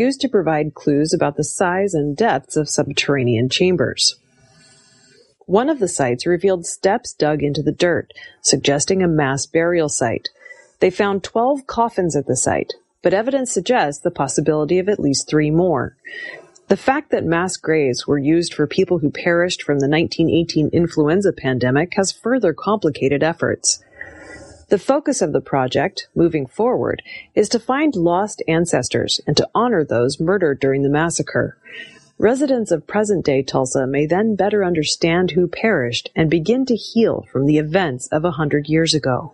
used to provide clues about the size and depths of subterranean chambers. One of the sites revealed steps dug into the dirt, suggesting a mass burial site. They found 12 coffins at the site, but evidence suggests the possibility of at least 3 more. The fact that mass graves were used for people who perished from the 1918 influenza pandemic has further complicated efforts. The focus of the project, moving forward, is to find lost ancestors and to honor those murdered during the massacre. Residents of present-day Tulsa may then better understand who perished and begin to heal from the events of 100 years ago.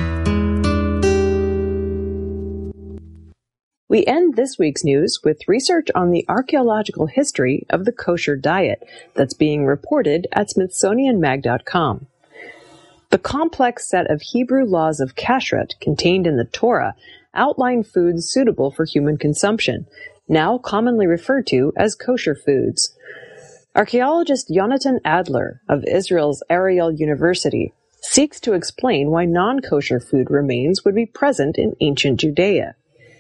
We end this week's news with research on the archaeological history of the kosher diet that's being reported at SmithsonianMag.com. The complex set of Hebrew laws of kashrut contained in the Torah outline foods suitable for human consumption, now commonly referred to as kosher foods. Archaeologist Yonatan Adler of Israel's Ariel University seeks to explain why non-kosher food remains would be present in ancient Judea.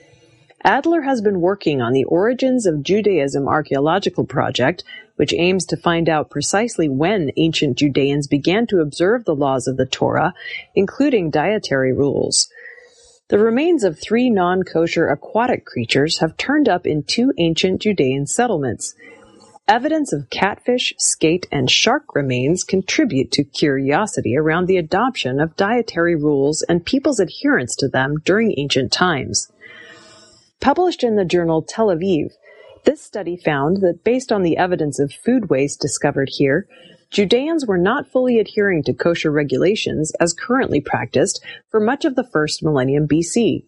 Adler has been working on the Origins of Judaism archaeological project, which aims to find out precisely when ancient Judeans began to observe the laws of the Torah, including dietary rules. The remains of 3 non-kosher aquatic creatures have turned up in 2 ancient Judean settlements. Evidence of catfish, skate, and shark remains contribute to curiosity around the adoption of dietary rules and people's adherence to them during ancient times. Published in the journal Tel Aviv, this study found that based on the evidence of food waste discovered here, Judeans were not fully adhering to kosher regulations as currently practiced for much of the first millennium BC.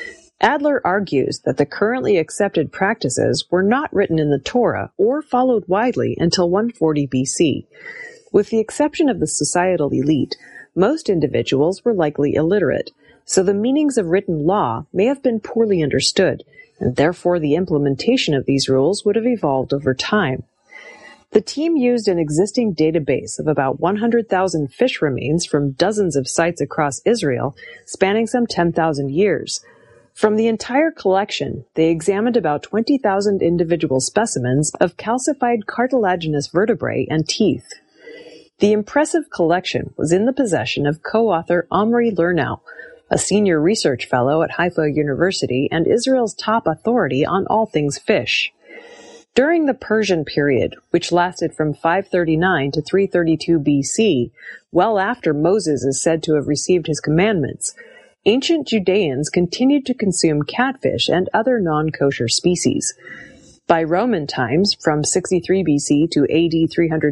Adler argues that the currently accepted practices were not written in the Torah or followed widely until 140 BC. With the exception of the societal elite, most individuals were likely illiterate, so the meanings of written law may have been poorly understood, and therefore the implementation of these rules would have evolved over time. The team used an existing database of about 100,000 fish remains from dozens of sites across Israel, spanning some 10,000 years. From the entire collection, they examined about 20,000 individual specimens of calcified cartilaginous vertebrae and teeth. The impressive collection was in the possession of co-author Omri Lernau, a senior research fellow at Haifa University and Israel's top authority on all things fish. During the Persian period, which lasted from 539 to 332 BC, well after Moses is said to have received his commandments, ancient Judeans continued to consume catfish and other non-kosher species. By Roman times, from 63 BC to AD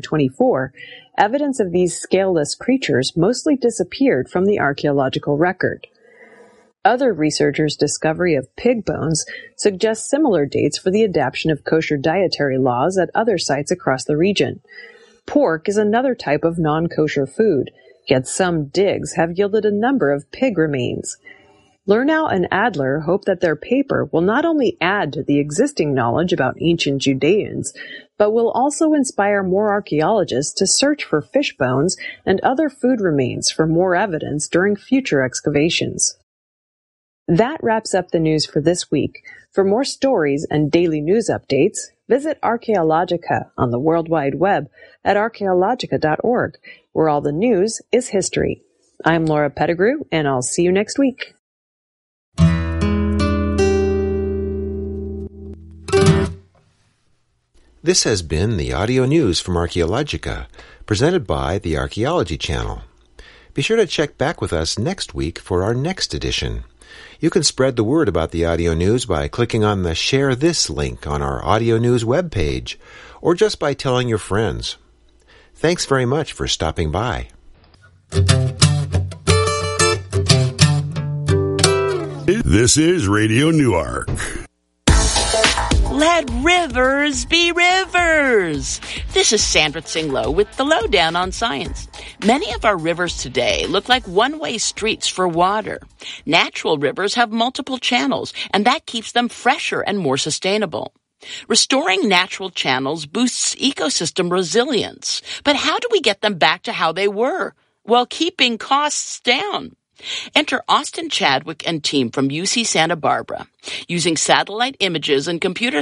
324, evidence of these scaleless creatures mostly disappeared from the archaeological record. Other researchers' discovery of pig bones suggests similar dates for the adoption of kosher dietary laws at other sites across the region. Pork is another type of non-kosher food, yet some digs have yielded a number of pig remains. Lernau and Adler hope that their paper will not only add to the existing knowledge about ancient Judeans, but will also inspire more archaeologists to search for fish bones and other food remains for more evidence during future excavations. That wraps up the news for this week. For more stories and daily news updates, visit Archaeologica on the World Wide Web at archaeologica.org, where all the news is history. I'm Laura Pettigrew, and I'll see you next week. This has been the audio news from Archaeologica, presented by the Archaeology Channel. Be sure to check back with us next week for our next edition. You can spread the word about the audio news by clicking on the Share This link on our audio news webpage, or just by telling your friends. Thanks very much for stopping by. This is Radio Newark. Let rivers be rivers. This is Sandra Tsinglow with the Lowdown on Science. Many of our rivers today look like one-way streets for water. Natural rivers have multiple channels, and that keeps them fresher and more sustainable. Restoring natural channels boosts ecosystem resilience. But how do we get them back to how they were while keeping costs down? Enter Austin Chadwick and team from UC Santa Barbara. Using satellite images and computer